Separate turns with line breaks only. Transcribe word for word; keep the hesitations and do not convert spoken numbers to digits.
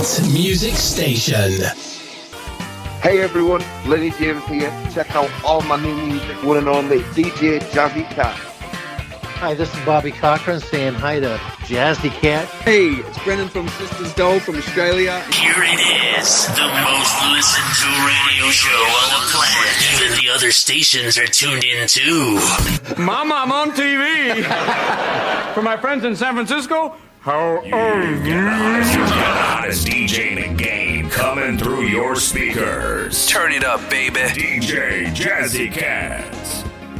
Ultimate Music Station.
Hey everyone, Lenny James here. Check out all my new music, one and only D J Jazzy Cat.
Hi, this is Bobby Cochran saying hi to Jazzy Cat.
Hey, it's Brendan from Sisters Doll from Australia.
Here it is, the most listened to radio show on the planet. Even the other stations are tuned in too.
Mama, I'm on T V. For my friends in San Francisco, how old?
You got the hottest, you got the hottest D J in the game coming through your speakers.
Turn it up, baby.
D J Jazzy Cats.